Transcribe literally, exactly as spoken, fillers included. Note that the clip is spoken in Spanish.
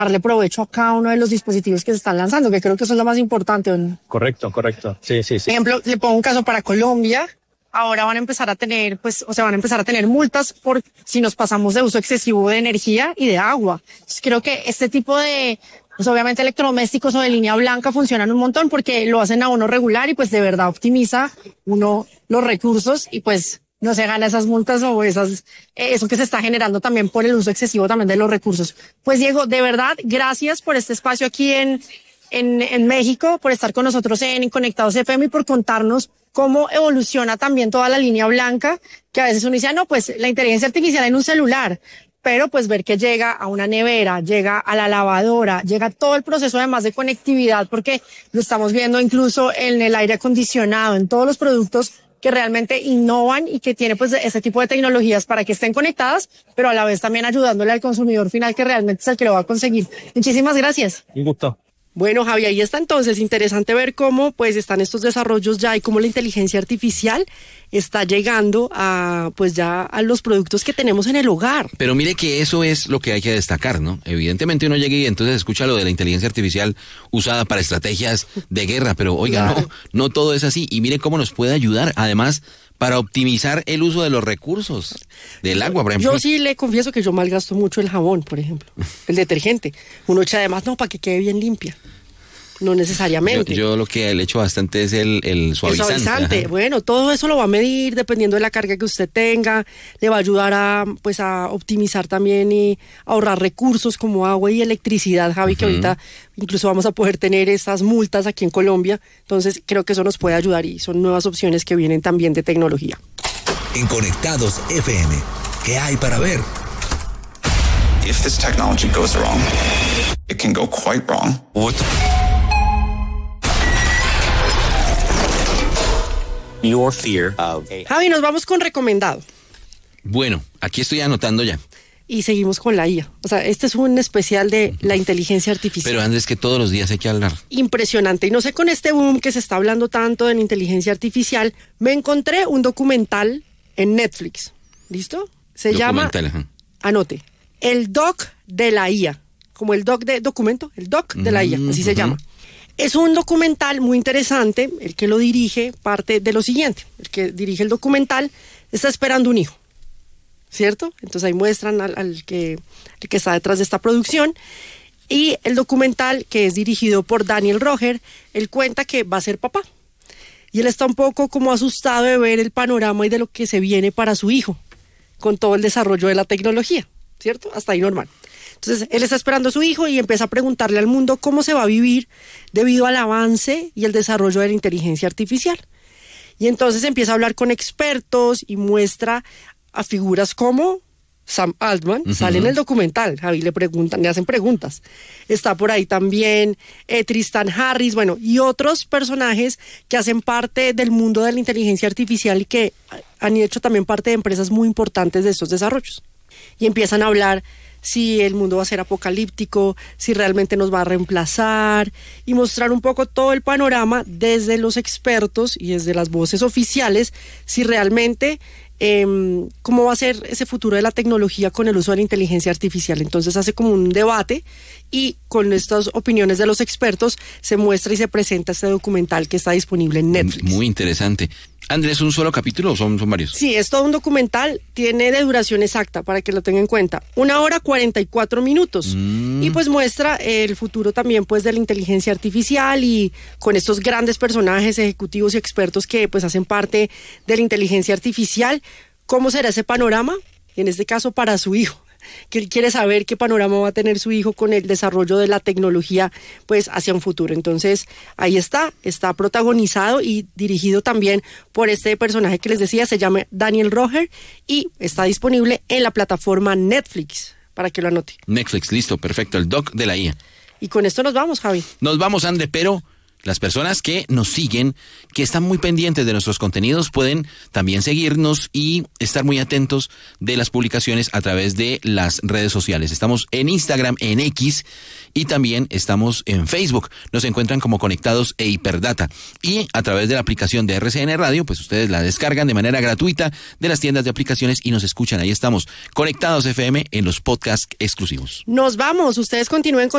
darle provecho a cada uno de los dispositivos que se están lanzando, que creo que eso es lo más importante, ¿no? Correcto, correcto. Sí, sí, sí. Por ejemplo, le pongo un caso para Colombia. Ahora van a empezar a tener, pues, o sea, van a empezar a tener multas por si nos pasamos de uso excesivo de energía y de agua. Entonces, creo que este tipo de, pues, obviamente electrodomésticos o de línea blanca funcionan un montón porque lo hacen a uno regular y pues de verdad optimiza uno los recursos y pues no se gana esas multas o esas, eso que se está generando también por el uso excesivo también de los recursos. Pues Diego, de verdad, gracias por este espacio aquí en, en, en México, por estar con nosotros en Conectados F M y por contarnos cómo evoluciona también toda la línea blanca, que a veces uno dice, no, pues la inteligencia artificial en un celular, pero pues ver que llega a una nevera, llega a la lavadora, llega todo el proceso además de conectividad, porque lo estamos viendo incluso en el aire acondicionado, en todos los productos que realmente innovan y que tiene pues ese tipo de tecnologías para que estén conectadas, pero a la vez también ayudándole al consumidor final que realmente es el que lo va a conseguir. Muchísimas gracias. Un gusto. Bueno, Javi, ahí está entonces, interesante ver cómo pues están estos desarrollos ya y cómo la inteligencia artificial está llegando a pues ya a los productos que tenemos en el hogar. Pero mire que eso es lo que hay que destacar, ¿no? Evidentemente uno llega y entonces escucha lo de la inteligencia artificial usada para estrategias de guerra, pero oiga, claro. no, no todo es así. Y mire cómo nos puede ayudar, además, para optimizar el uso de los recursos del agua, por ejemplo. Yo sí le confieso que yo malgasto mucho el jabón, por ejemplo, el detergente. Uno echa además, no, para que quede bien limpia. No necesariamente. Yo, yo lo que le echo bastante es el, el suavizante. El suavizante, bueno, todo eso lo va a medir dependiendo de la carga que usted tenga, le va a ayudar a, pues, a optimizar también y ahorrar recursos como agua y electricidad, Javi, uh-huh. que ahorita incluso vamos a poder tener estas multas aquí en Colombia, entonces creo que eso nos puede ayudar y son nuevas opciones que vienen también de tecnología. En Conectados F M, ¿qué hay para ver? If this technology goes wrong, it can go quite wrong. What the Your fear of... Javi, nos vamos con recomendado. Bueno, aquí estoy anotando ya. Y seguimos con la I A. O sea, este es un especial de la inteligencia artificial. Pero Andrés, que todos los días hay que hablar. Impresionante. Y no sé, con este boom que se está hablando tanto de la inteligencia artificial, me encontré un documental en Netflix. ¿Listo? Se llama... Ajá. Anote. El doc de la I A. Como el doc de documento, el doc de la I A, así uh-huh. se llama. Es un documental muy interesante, el que lo dirige parte de lo siguiente, el que dirige el documental está esperando un hijo, ¿cierto? Entonces ahí muestran al, al que, el que está detrás de esta producción y el documental que es dirigido por Daniel Roger, él cuenta que va a ser papá y él está un poco como asustado de ver el panorama y de lo que se viene para su hijo con todo el desarrollo de la tecnología, ¿cierto? Hasta ahí normal. Entonces, él está esperando a su hijo y empieza a preguntarle al mundo cómo se va a vivir debido al avance y el desarrollo de la inteligencia artificial. Y entonces empieza a hablar con expertos y muestra a figuras como Sam Altman, uh-huh. sale en el documental, Javi, le preguntan, le hacen preguntas. Está por ahí también eh, Tristan Harris, bueno, y otros personajes que hacen parte del mundo de la inteligencia artificial y que han hecho también parte de empresas muy importantes de estos desarrollos. Y empiezan a hablar si el mundo va a ser apocalíptico, si realmente nos va a reemplazar y mostrar un poco todo el panorama desde los expertos y desde las voces oficiales, si realmente eh, cómo va a ser ese futuro de la tecnología con el uso de la inteligencia artificial. Entonces hace como un debate y con estas opiniones de los expertos se muestra y se presenta este documental que está disponible en Netflix. Muy interesante. Andrés, ¿un solo capítulo o son, son varios? Sí, es todo un documental, tiene de duración exacta, para que lo tengan en cuenta, una hora cuarenta y cuatro minutos, mm. y pues muestra el futuro también pues de la inteligencia artificial y con estos grandes personajes, ejecutivos y expertos que pues hacen parte de la inteligencia artificial, ¿cómo será ese panorama? En este caso para su hijo, que él quiere saber qué panorama va a tener su hijo con el desarrollo de la tecnología pues hacia un futuro. Entonces ahí está, está protagonizado y dirigido también por este personaje que les decía, se llama Daniel Roger y está disponible en la plataforma Netflix, para que lo anote. Netflix, listo, perfecto, el doc de la I A. Y con esto nos vamos, Javi. Nos vamos, André, pero Las personas que nos siguen, que están muy pendientes de nuestros contenidos, pueden también seguirnos y estar muy atentos de las publicaciones a través de las redes sociales. Estamos en Instagram, en X, y también estamos en Facebook. Nos encuentran como Conectados e Hiperdata. Y a través de la aplicación de R C N Radio, pues ustedes la descargan de manera gratuita de las tiendas de aplicaciones y nos escuchan. Ahí estamos, Conectados F M, en los podcasts exclusivos. Nos vamos, ustedes continúen con